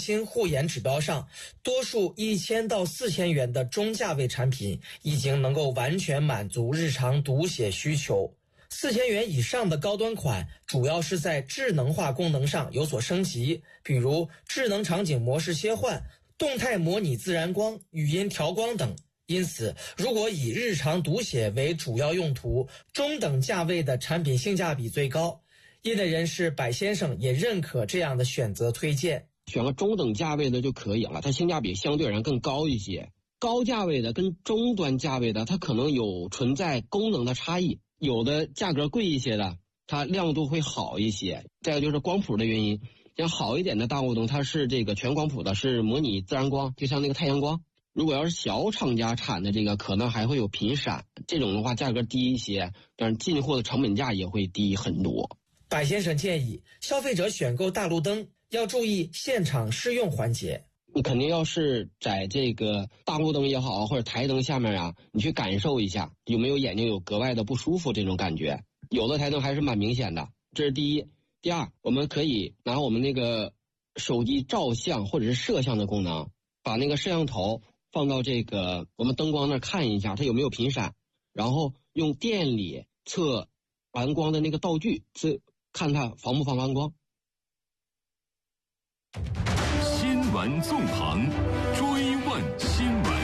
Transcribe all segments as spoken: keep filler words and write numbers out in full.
新护眼指标上，多数一千到四千元的中价位产品已经能够完全满足日常读写需求。四千元以上的高端款主要是在智能化功能上有所升级，比如智能场景模式切换、动态模拟自然光、语音调光等。因此，如果以日常读写为主要用途，中等价位的产品性价比最高。业内人士柏先生也认可这样的选择推荐， 选个中等价位的就可以了，它性价比相对而言更高一些。高价位的跟中端价位的，它可能有存在功能的差异，有的价格贵一些的，它亮度会好一些。再有就是光谱的原因，像好一点的大雾灯，它是这个全光谱的，是模拟自然光，就像那个太阳光。如果要是小厂家产的这个，可能还会有频闪，这种的话价格低一些，但是进货的成本价也会低很多。 柏先生建议消费者选购大路灯要注意现场试用环节。 你肯定要是在这个大路灯也好，或者台灯下面啊，你去感受一下有没有眼睛有格外的不舒服这种感觉。有的台灯还是蛮明显的，这是第一。第二，我们可以拿我们那个手机照相或者是摄像的功能，把那个摄像头放到这个我们灯光那儿看一下它有没有频闪，然后用店里测完光的那个道具测看它防不防完光。 新闻纵横，追问新闻。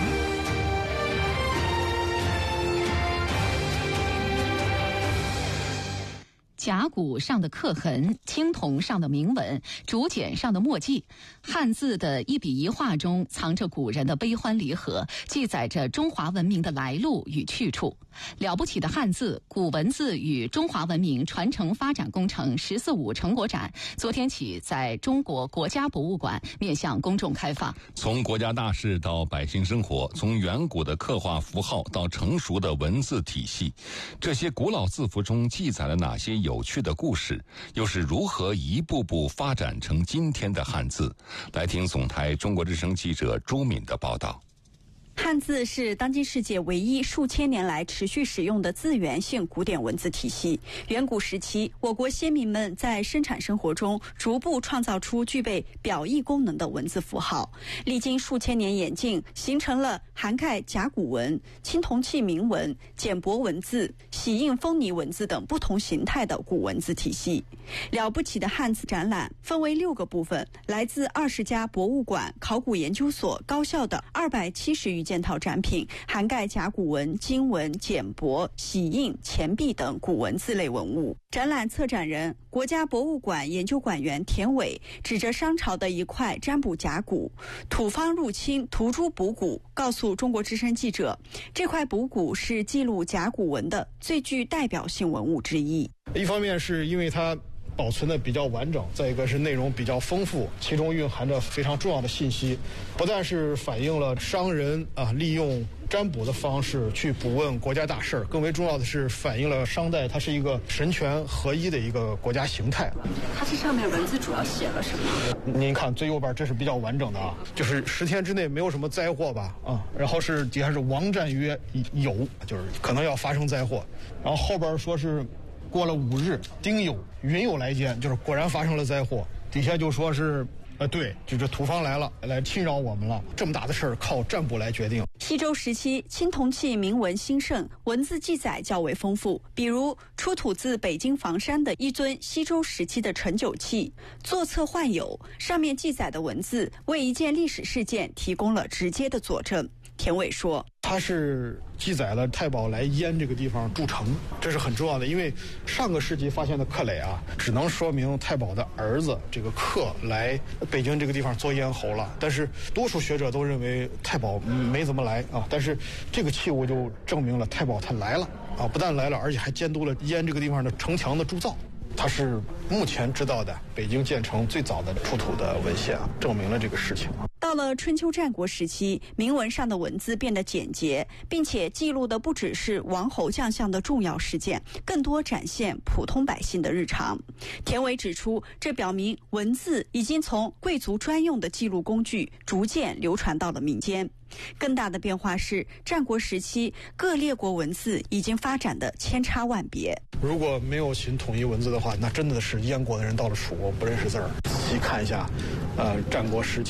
甲骨上的刻痕，青铜上的铭文，竹简上的墨迹，汉字的一笔一画中藏着古人的悲欢离合，记载着中华文明的来路与去处。了不起的汉字、古文字与中华文明传承发展工程“十四五”成果展昨天起在中国国家博物馆面向公众开放。 从国家大事到百姓生活，从远古的刻画符号到成熟的文字体系，这些古老字符中记载了哪些有趣的故事，又是如何一步步发展成今天的汉字？来听总台中国之声记者朱敏的报道。 汉字是当今世界唯一数千年来持续使用的字源性古典文字体系。远古时期，我国先民们在生产生活中逐步创造出具备表意功能的文字符号，历经数千年演进，形成了涵盖甲骨文、青铜器铭文、简帛文字、玺印封泥文字等不同形态的古文字体系。了不起的汉字展览分为六个部分，来自二十家博物馆、考古研究所、高校的二百七十余件套展品，涵盖甲骨文、金文、简帛、玺印、钱币等古文字类文物。展览策展人、国家博物馆研究馆员田伟指着商朝的一块占卜甲骨，土方入侵，涂诸补骨，告诉中国之声记者，这块补骨是记录甲骨文的最具代表性文物之一。 一方面是因为它保存的比较完整，再一个是内容比较丰富，其中蕴含着非常重要的信息，不但是反映了商人啊利用占卜的方式去卜问国家大事，更为重要的是反映了商代它是一个神权合一的一个国家形态。 它这上面文字主要写了什么？ 您看最右边这是比较完整的啊，就是十天之内没有什么灾祸吧啊，然后是底下是王战曰有，就是可能要发生灾祸，然后后边说是过了五日，丁酉，云有来见，就是果然发生了灾祸。底下就说是，呃，对，就是土方来了，来侵扰我们了。这么大的事儿，靠占卜来决定。 西周时期，青铜器铭文兴盛，文字记载较为丰富。比如出土自北京房山的一尊西周时期的盛酒器，座侧幻有，上面记载的文字为一件历史事件提供了直接的佐证。田伟说， 它是记载了太保来燕这个地方筑城，这是很重要的，因为上个世纪发现的刻垒啊，只能说明太保的儿子这个克来北京这个地方做咽喉了，但是多数学者都认为太保没怎么来啊，但是这个器物就证明了太保他来了啊，不但来了，而且还监督了燕这个地方的城墙的铸造。它是目前知道的北京建成最早的出土的文献啊，证明了这个事情。 到了春秋战国时期，铭文上的文字变得简洁，并且记录的不只是王侯将相的重要事件，更多展现普通百姓的日常。田伟指出，这表明文字已经从贵族专用的记录工具逐渐流传到了民间。更大的变化是，战国时期各列国文字已经发展的千差万别。 如果没有秦统一文字的话，那真的是燕国的人到了楚国不认识字儿。仔细看一下，呃，战国时期